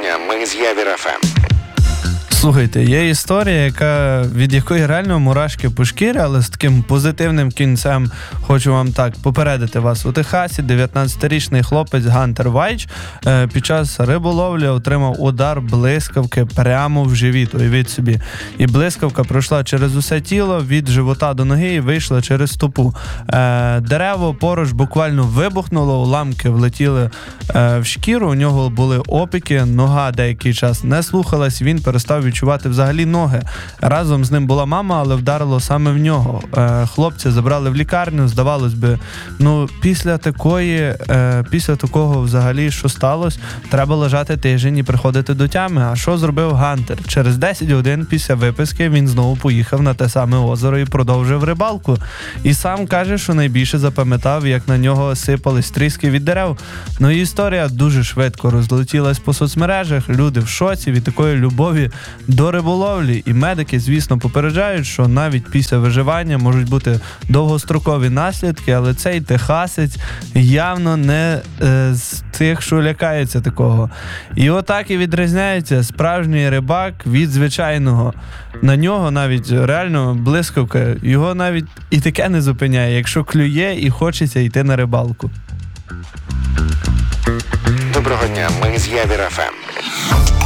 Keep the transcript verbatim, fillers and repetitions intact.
дня, ми з Явір еф ем. Слухайте, є історія, яка, від якої реально мурашки по шкірі, але з таким позитивним кінцем хочу вам так попередити вас. У Техасі дев'ятнадцятирічний хлопець Гантер Вайч е, під час риболовлі отримав удар блискавки прямо в живіт, уявіть собі. І блискавка пройшла через усе тіло, від живота до ноги і вийшла через стопу. Е, дерево поруч буквально вибухнуло, уламки влетіли е, в шкіру, у нього були опіки, нога деякий час не слухалась, він перестав відчувати взагалі ноги. Разом з ним була мама, але вдарило саме в нього. Е, хлопця забрали в лікарню, здавалось би, ну, після такої, е, після такого взагалі, що сталося, треба лежати тиждень і приходити до тями. А що зробив Гантер? Через десять годин після виписки він знову поїхав на те саме озеро і продовжив рибалку. І сам каже, що найбільше запам'ятав, як на нього сипались тріски від дерев. Ну і історія дуже швидко розлетілась по соцмережах, люди в шоці від такої любові до риболовлі, і медики, звісно, попереджають, що навіть після виживання можуть бути довгострокові наслідки, але цей техасець явно не е, з тих, що лякається такого. І отак і відрізняється справжній рибак від звичайного. На нього навіть реально блискавка, його навіть і таке не зупиняє, якщо клює і хочеться йти на рибалку. Доброго дня, ми з Явір еф ем.